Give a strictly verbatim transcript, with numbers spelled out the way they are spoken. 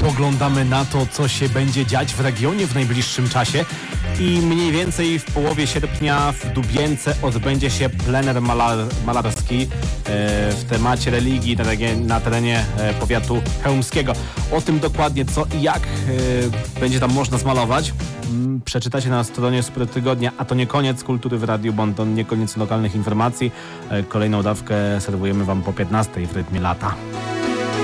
spoglądamy na to, co się będzie dziać w regionie w najbliższym czasie i mniej więcej w połowie sierpnia w Dubience odbędzie się plener malar, malarski e, w temacie religii na, na terenie e, powiatu chełmskiego. O tym dokładnie co i jak e, będzie tam można zmalować, m, przeczytacie na stronie Super Tygodnia, a to nie koniec kultury w Radiu Bonton, nie koniec lokalnych informacji. E, kolejną dawkę serwujemy Wam po piętnastej w rytmie lata.